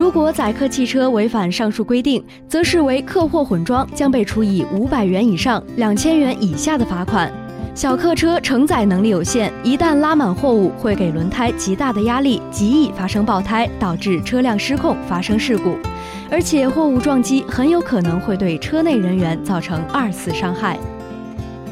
如果载客汽车违反上述规定，则视为客货混装，将被处以500元以上2000元以下的罚款。小客车承载能力有限，一旦拉满货物，会给轮胎极大的压力，极易发生爆胎，导致车辆失控发生事故。而且货物撞击很有可能会对车内人员造成2次伤害。